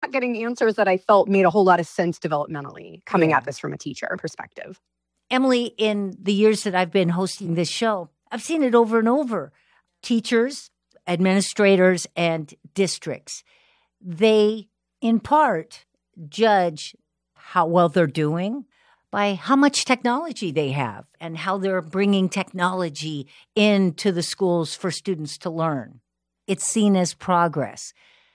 not getting answers that I felt made a whole lot of sense developmentally coming at this from a teacher perspective. Emily, in the years that I've been hosting this show, I've seen it over and over. Teachers, administrators, and districts, they, in part, judge how well they're doing by how much technology they have and how they're bringing technology into the schools for students to learn. It's seen as progress.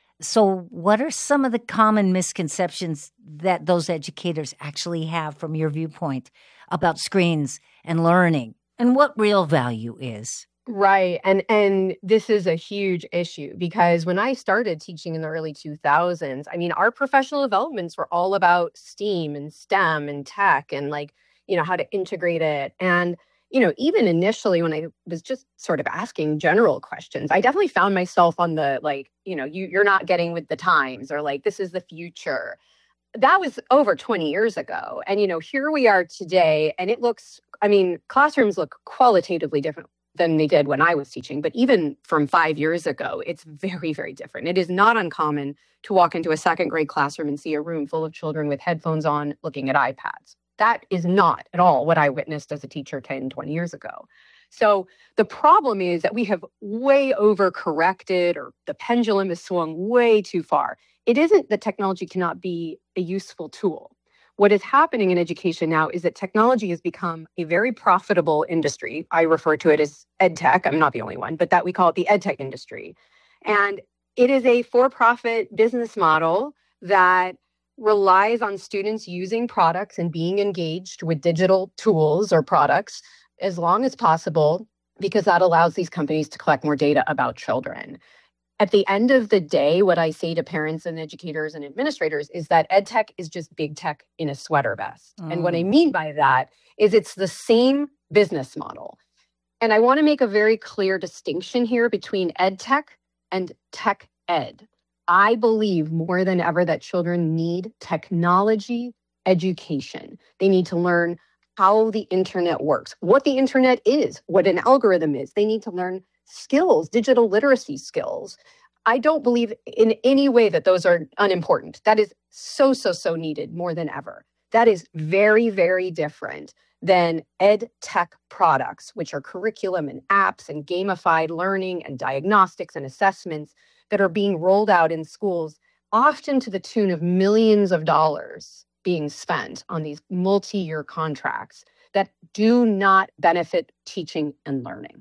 So what are some of the common misconceptions that those educators actually have from your viewpoint about screens and learning and what real value is? Right. And this is a huge issue because when I started teaching in the early 2000s, I mean, our professional developments were all about STEAM and STEM and tech and how to integrate it. And, even initially when I was just sort of asking general questions, I definitely found myself on the you're not getting with the times or this is the future. That was over 20 years ago. And, here we are today and classrooms look qualitatively different than they did when I was teaching. But even from 5 years ago, it's very, very different. It is not uncommon to walk into a second grade classroom and see a room full of children with headphones on looking at iPads. That is not at all what I witnessed as a teacher 10, 20 years ago. So the problem is that we have way overcorrected or the pendulum has swung way too far. It isn't that technology cannot be a useful tool. What is happening in education now is that technology has become a very profitable industry. I refer to it as EdTech. I'm not the only one, but that we call it the EdTech industry. And it is a for-profit business model that relies on students using products and being engaged with digital tools or products as long as possible, because that allows these companies to collect more data about children. At the end of the day, what I say to parents and educators and administrators is that EdTech is just big tech in a sweater vest. And what I mean by that is it's the same business model. And I want to make a very clear distinction here between EdTech and tech ed. I believe more than ever that children need technology education. They need to learn how the internet works, what the internet is, what an algorithm is. They need to learn skills, digital literacy skills. I don't believe in any way that those are unimportant. That is so needed more than ever. That is very, very different than ed tech products, which are curriculum and apps and gamified learning and diagnostics and assessments that are being rolled out in schools, often to the tune of millions of dollars being spent on these multi-year contracts that do not benefit teaching and learning.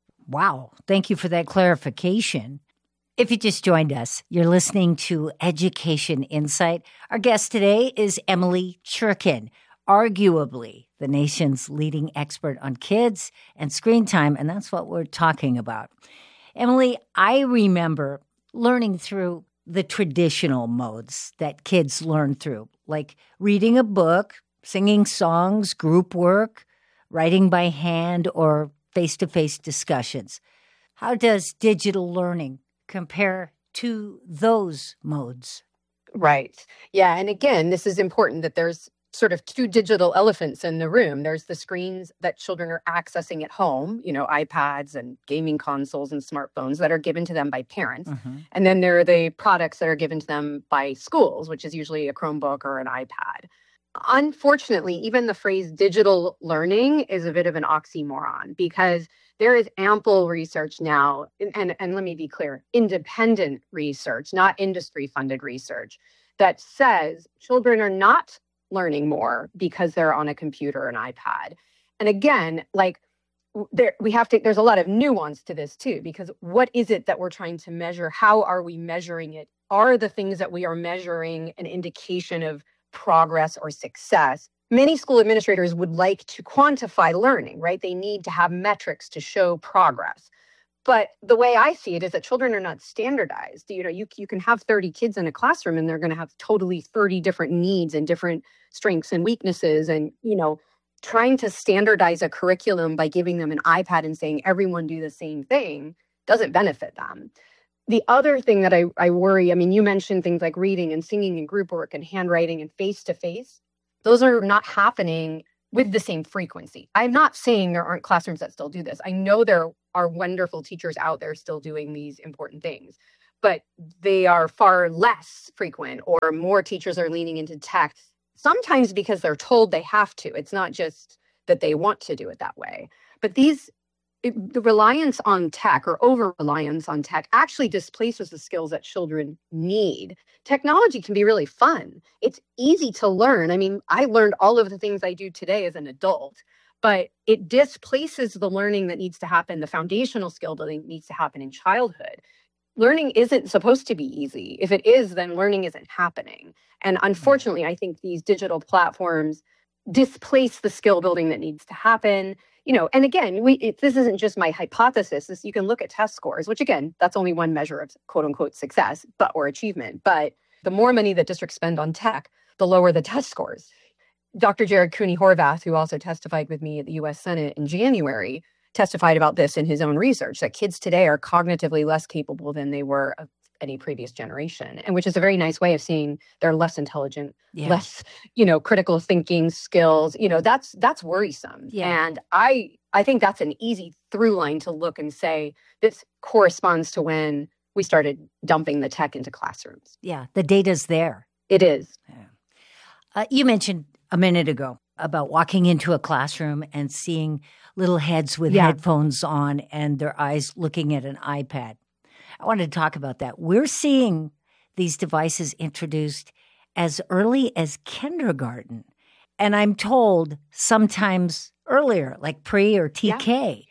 Wow. Thank you for that clarification. If you just joined us, you're listening to Education Insight. Our guest today is Emily Churkin, arguably the nation's leading expert on kids and screen time, and that's what we're talking about. Emily, I remember learning through the traditional modes that kids learn through, like reading a book, singing songs, group work, writing by hand, or face-to-face discussions. How does digital learning compare to those modes? Right. Yeah. And again, this is important that there's sort of two digital elephants in the room. There's the screens that children are accessing at home, iPads and gaming consoles and smartphones that are given to them by parents. Mm-hmm. And then there are the products that are given to them by schools, which is usually a Chromebook or an iPad. Unfortunately, even the phrase digital learning is a bit of an oxymoron because there is ample research now, and let me be clear, independent research, not industry-funded research, that says children are not learning more because they're on a computer or an iPad. And again, there's a lot of nuance to this too, because what is it that we're trying to measure? How are we measuring it? Are the things that we are measuring an indication of progress or success? Many school administrators would like to quantify learning, right? They need to have metrics to show progress. But the way I see it is that children are not standardized. You can have 30 kids in a classroom and they're going to have totally 30 different needs and different strengths and weaknesses. And, trying to standardize a curriculum by giving them an iPad and saying everyone do the same thing doesn't benefit them. The other thing that I worry, you mentioned things like reading and singing and group work and handwriting and face-to-face. Those are not happening with the same frequency. I'm not saying there aren't classrooms that still do this. I know there are wonderful teachers out there still doing these important things. but they are far less frequent, or more teachers are leaning into tech, sometimes because they're told they have to. It's not just that they want to do it that way. But the reliance on tech, or over-reliance on tech, actually displaces the skills that children need. Technology can be really fun. It's easy to learn. I mean, I learned all of the things I do today as an adult, but it displaces the learning that needs to happen, the foundational skill building needs to happen in childhood. Learning isn't supposed to be easy. If it is, then learning isn't happening. And unfortunately, I think these digital platforms displace the skill building that needs to happen. And again, this isn't just my hypothesis. You can look at test scores, which again, that's only one measure of quote unquote success or achievement. But the more money that districts spend on tech, the lower the test scores. Dr. Jared Cooney Horvath, who also testified with me at the U.S. Senate in January, testified about this in his own research, that kids today are cognitively less capable than they were of any previous generation, and which is a very nice way of saying they're less intelligent, less, critical thinking skills. That's worrisome. Yeah. And I think that's an easy through line to look and say this corresponds to when we started dumping the tech into classrooms. Yeah, the data's there. It is. Yeah. You mentioned a minute ago about walking into a classroom and seeing little heads with headphones on and their eyes looking at an iPad. I wanted to talk about that. We're seeing these devices introduced as early as kindergarten. And I'm told sometimes earlier, like pre or TK. Yeah.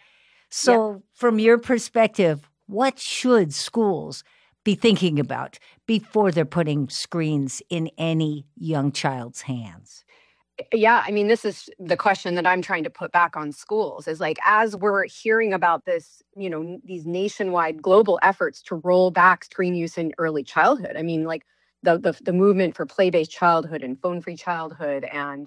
So from your perspective, what should schools be thinking about before they're putting screens in any young child's hands? Yeah, I mean, this is the question that I'm trying to put back on schools is like, as we're hearing about this, these nationwide global efforts to roll back screen use in early childhood. I mean, like the movement for play-based childhood and phone-free childhood and,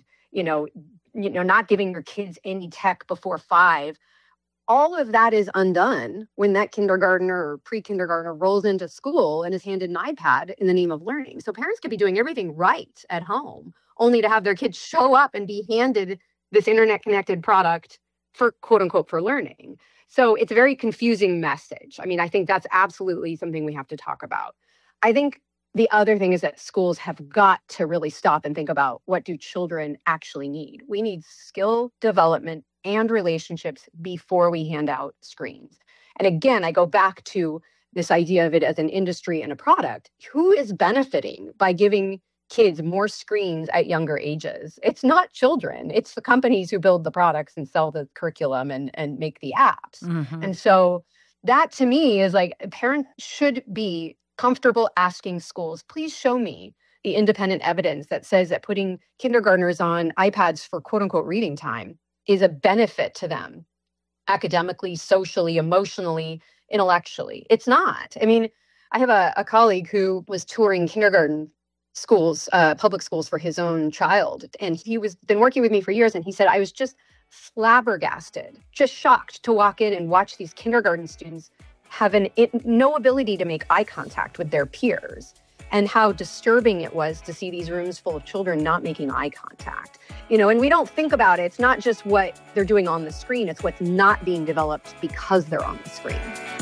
not giving your kids any tech before 5. All of that is undone when that kindergartner or pre-kindergartner rolls into school and is handed an iPad in the name of learning. So parents could be doing everything right at home, only to have their kids show up and be handed this internet-connected product for, quote unquote, for learning. So it's a very confusing message. I mean, I think that's absolutely something we have to talk about. I think the other thing is that schools have got to really stop and think about, what do children actually need? We need skill development and relationships before we hand out screens. And again, I go back to this idea of it as an industry and a product. Who is benefiting by giving kids more screens at younger ages? It's not children. It's the companies who build the products and sell the curriculum and make the apps. Mm-hmm. And so that to me is like, parents should be comfortable asking schools, please show me the independent evidence that says that putting kindergartners on iPads for quote unquote reading time is a benefit to them academically, socially, emotionally, intellectually. It's not. I mean, I have a colleague who was touring kindergarten schools, public schools for his own child. And he was been working with me for years. And he said, I was just flabbergasted, just shocked to walk in and watch these kindergarten students have no ability to make eye contact with their peers, and how disturbing it was to see these rooms full of children not making eye contact. And we don't think about it. It's not just what they're doing on the screen. It's what's not being developed because they're on the screen.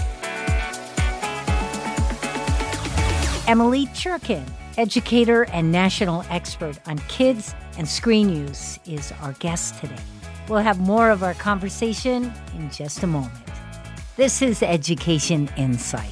Emily Churkin, educator and national expert on kids and screen use, is our guest today. We'll have more of our conversation in just a moment. This is Education Insight.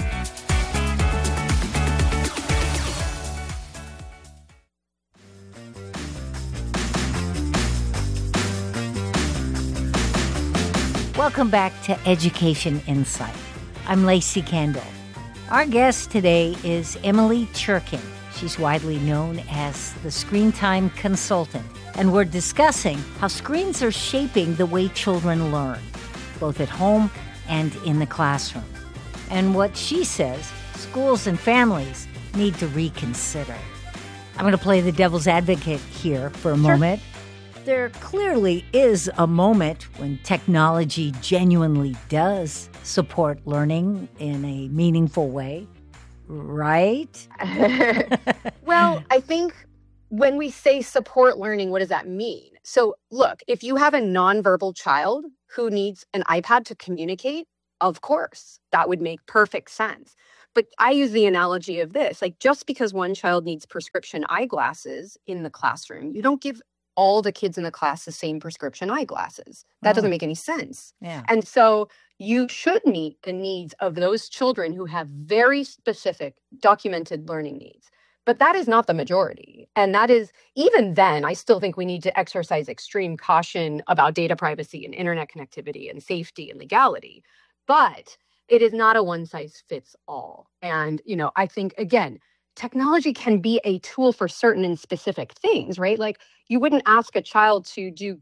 Welcome back to Education Insight. I'm Lacey Kendall. Our guest today is Emily Churkin. She's widely known as the Screen Time Consultant, and we're discussing how screens are shaping the way children learn, both at home and in the classroom, and what she says schools and families need to reconsider. I'm going to play the devil's advocate here for a moment. There clearly is a moment when technology genuinely does support learning in a meaningful way, right? Well, I think when we say support learning, what does that mean? So look, if you have a nonverbal child who needs an iPad to communicate, of course, that would make perfect sense. But I use the analogy of this, like just because one child needs prescription eyeglasses in the classroom, you don't give all the kids in the class the same prescription eyeglasses. That doesn't make any sense. Yeah. And so you should meet the needs of those children who have very specific documented learning needs. But that is not the majority. And that is, even then, I still think we need to exercise extreme caution about data privacy and internet connectivity and safety and legality. But it is not a one size fits all. And, I think, again, technology can be a tool for certain and specific things, right? Like you wouldn't ask a child to do,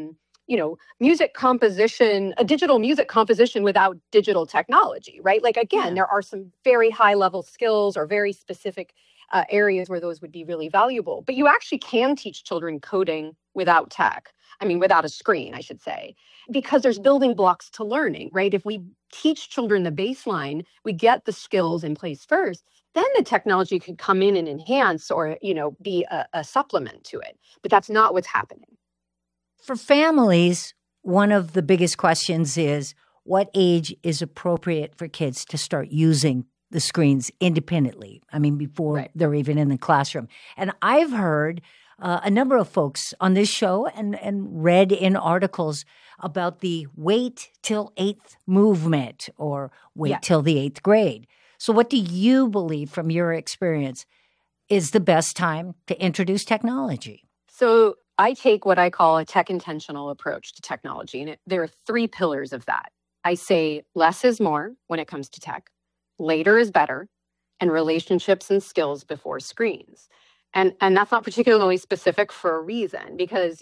music composition, a digital music composition without digital technology, right? Like, again, there are some very high level skills or very specific areas where those would be really valuable. But you actually can teach children coding without tech. Without a screen, I should say, because there's building blocks to learning, right? If we teach children the baseline, we get the skills in place first, then the technology could come in and enhance or, be a supplement to it. But that's not what's happening. For families, one of the biggest questions is what age is appropriate for kids to start using the screens independently? Before they're even in the classroom. And I've heard a number of folks on this show and read in articles about the wait till 8th movement or wait till the 8th grade. So what do you believe from your experience is the best time to introduce technology? So I take what I call a tech intentional approach to technology. And there are 3 pillars of that. I say less is more when it comes to tech, later is better, and relationships and skills before screens. And that's not particularly specific for a reason because,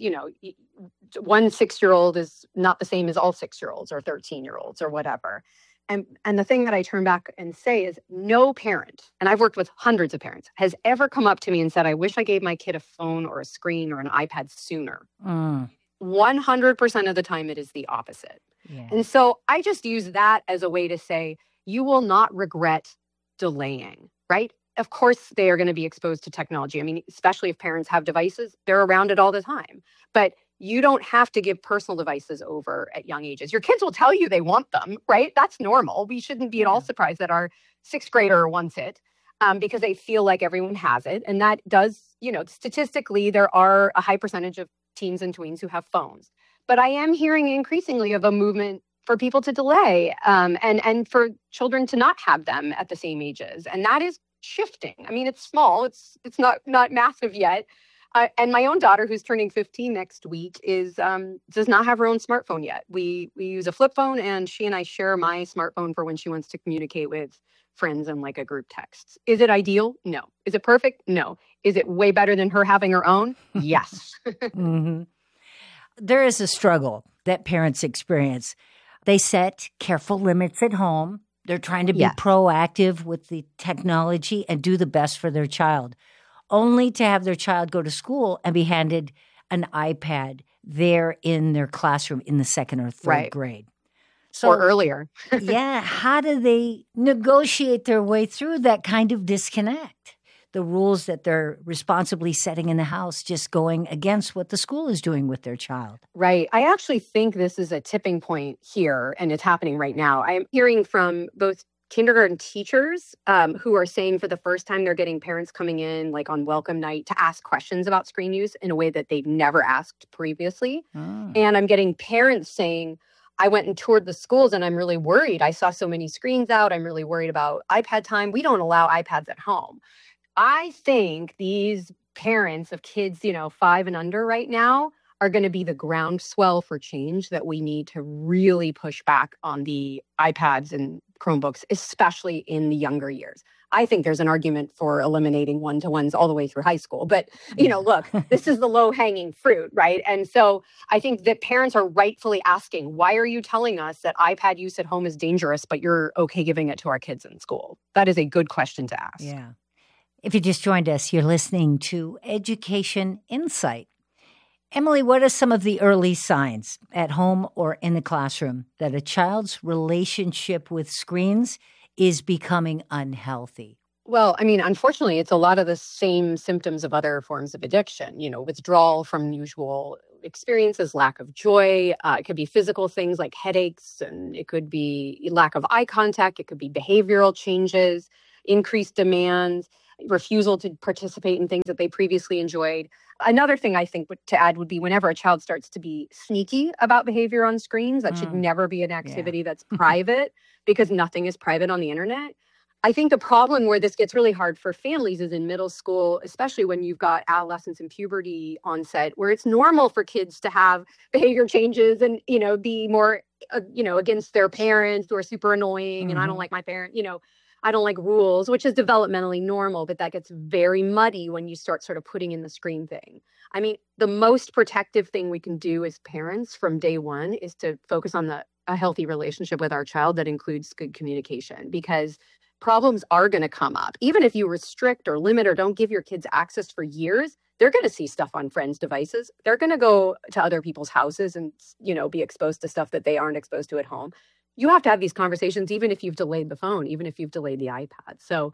one 6-year-old is not the same as all 6-year-olds or 13-year-olds or whatever. And the thing that I turn back and say is no parent, and I've worked with hundreds of parents, has ever come up to me and said, I wish I gave my kid a phone or a screen or an iPad sooner. 100% of the time it is the opposite. Yeah. And so I just use that as a way to say, you will not regret delaying, right? Of course, they are going to be exposed to technology. Especially if parents have devices, they're around it all the time. But you don't have to give personal devices over at young ages. Your kids will tell you they want them, right? That's normal. We shouldn't be at all surprised that our 6th grader wants it because they feel like everyone has it. And that does, statistically, there are a high percentage of teens and tweens who have phones. But I am hearing increasingly of a movement for people to delay and for children to not have them at the same ages. And that is shifting. It's small. It's not massive yet. And my own daughter, who's turning 15 next week, does not have her own smartphone yet. We use a flip phone, and she and I share my smartphone for when she wants to communicate with friends in like a group text. Is it ideal? No. Is it perfect? No. Is it way better than her having her own? Yes. Mm-hmm. There is a struggle that parents experience. They set careful limits at home. They're trying to be proactive with the technology and do the best for their child, only to have their child go to school and be handed an iPad there in their classroom in the 2nd or 3rd grade. So, or earlier. Yeah. How do they negotiate their way through that kind of disconnect? The rules that they're responsibly setting in the house just going against what the school is doing with their child. Right. I actually think this is a tipping point here, and it's happening right now. I'm hearing from both kindergarten teachers who are saying for the first time they're getting parents coming in like on welcome night to ask questions about screen use in a way that they've never asked previously. And I'm getting parents saying, I went and toured the schools and I'm really worried. I saw so many screens out. I'm really worried about iPad time. We don't allow iPads at home. I think these parents of kids, 5 and under right now are going to be the groundswell for change that we need to really push back on the iPads and Chromebooks, especially in the younger years. I think there's an argument for eliminating one-to-ones all the way through high school. But, look, this is the low-hanging fruit, right? And so I think that parents are rightfully asking, why are you telling us that iPad use at home is dangerous, but you're okay giving it to our kids in school? That is a good question to ask. Yeah. If you just joined us, you're listening to Education Insight. Emily, what are some of the early signs at home or in the classroom that a child's relationship with screens is becoming unhealthy? Well, unfortunately, it's a lot of the same symptoms of other forms of addiction, withdrawal from usual experiences, lack of joy. It could be physical things like headaches, and it could be lack of eye contact. It could be behavioral changes, increased demands, refusal to participate in things that they previously enjoyed. Another thing I think to add would be whenever a child starts to be sneaky about behavior on screens, that should never be an activity that's private, because nothing is private on the internet. I think the problem where this gets really hard for families is in middle school, especially when you've got adolescence and puberty onset, where it's normal for kids to have behavior changes and, be more, against their parents who are super annoying. And I don't like my parent, I don't like rules, which is developmentally normal, but that gets very muddy when you start sort of putting in the screen thing. I mean, the most protective thing we can do as parents from day one is to focus on a healthy relationship with our child that includes good communication, because problems are going to come up. Even if you restrict or limit or don't give your kids access for years, they're going to see stuff on friends' devices. They're going to go to other people's houses and, be exposed to stuff that they aren't exposed to at home. You have to have these conversations, even if you've delayed the phone, even if you've delayed the iPad. So,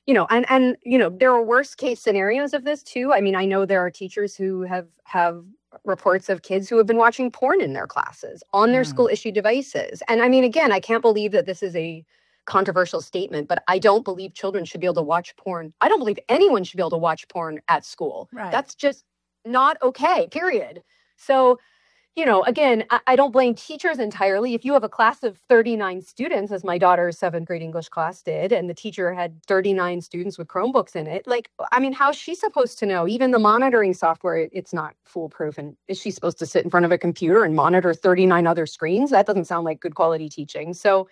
there are worst case scenarios of this too. I mean, I know there are teachers who have reports of kids who have been watching porn in their classes on their school issued devices. And I mean, again, I can't believe that this is a controversial statement, but I don't believe children should be able to watch porn. I don't believe anyone should be able to watch porn at school. Right. That's just not okay, period. So, again, I don't blame teachers entirely. If you have a class of 39 students, as my daughter's 7th grade English class did, and the teacher had 39 students with Chromebooks in it, how's she supposed to know? Even the monitoring software, it's not foolproof. And is she supposed to sit in front of a computer and monitor 39 other screens? That doesn't sound like good quality teaching. So,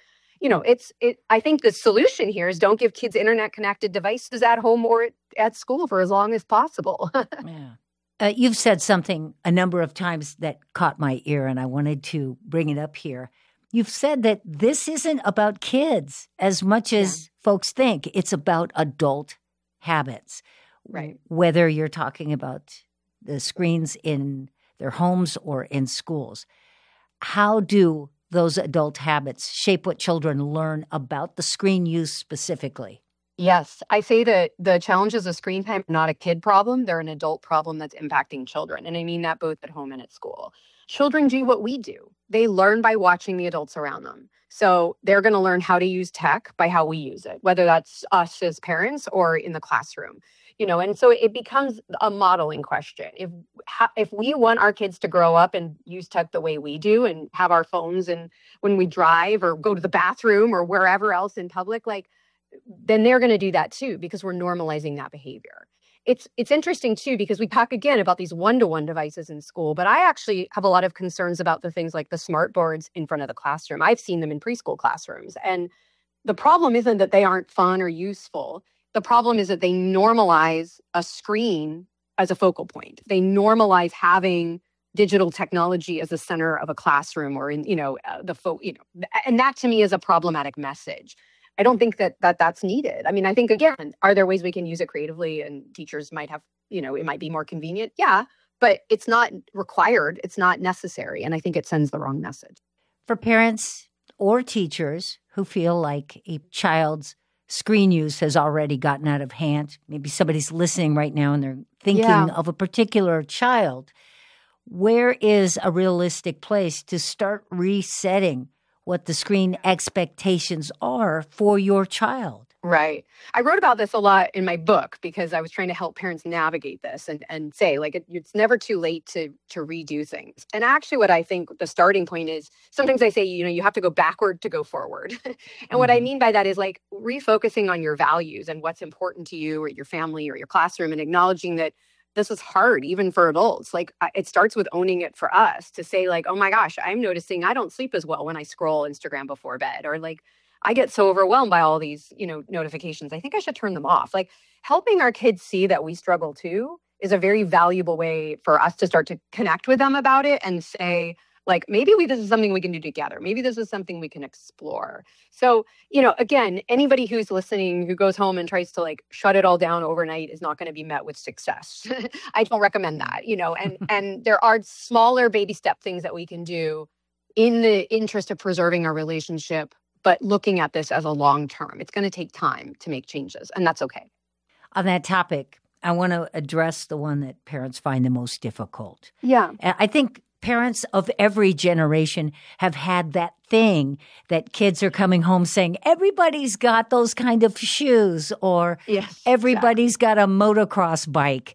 I think the solution here is don't give kids internet connected devices at home or at school for as long as possible. Yeah. You've said something a number of times that caught my ear, and I wanted to bring it up here. You've said that this isn't about kids as much as folks think. It's about adult habits. Right. Whether you're talking about the screens in their homes or in schools. How do those adult habits shape what children learn about the screen use specifically? Yes, I say that the challenges of screen time are not a kid problem. They're an adult problem that's impacting children. And I mean that both at home and at school. Children do what we do. They learn by watching the adults around them. So they're going to learn how to use tech by how we use it, whether that's us as parents or in the classroom. And so it becomes a modeling question. If we want our kids to grow up and use tech the way we do and have our phones and when we drive or go to the bathroom or wherever else in public, then they're going to do that too, because we're normalizing that behavior. It's interesting too, because we talk again about these one-to-one devices in school, but I actually have a lot of concerns about the things like the smart boards in front of the classroom. I've seen them in preschool classrooms. And the problem isn't that they aren't fun or useful. The problem is that they normalize a screen as a focal point. They normalize having digital technology as the center of a classroom or in, and that to me is a problematic message. I don't think that's needed. I mean, I think, again, are there ways we can use it creatively and teachers might have, it might be more convenient? Yeah, but it's not required. It's not necessary. And I think it sends the wrong message. For parents or teachers who feel like a child's screen use has already gotten out of hand, maybe somebody's listening right now and they're thinking of a particular child, where is a realistic place to start resetting what the screen expectations are for your child? Right. I wrote about this a lot in my book because I was trying to help parents navigate this and say, it's never too late to redo things. And actually what I think the starting point is, sometimes I say, you have to go backward to go forward. And what I mean by that is refocusing on your values and what's important to you or your family or your classroom, and acknowledging that this is hard, even for adults. It starts with owning it for us to say oh my gosh, I'm noticing I don't sleep as well when I scroll Instagram before bed, or I get so overwhelmed by all these, notifications. I think I should turn them off. Helping our kids see that we struggle too is a very valuable way for us to start to connect with them about it and say, maybe this is something we can do together. Maybe this is something we can explore. So, again, anybody who's listening who goes home and tries to shut it all down overnight is not going to be met with success. I don't recommend that, and there are smaller baby step things that we can do in the interest of preserving our relationship, but looking at this as a long term. It's going to take time to make changes, and that's okay. On that topic, I want to address the one that parents find the most difficult. Yeah. I think parents of every generation have had that thing that kids are coming home saying, everybody's got those kind of shoes, or Yes, everybody's got a motocross bike.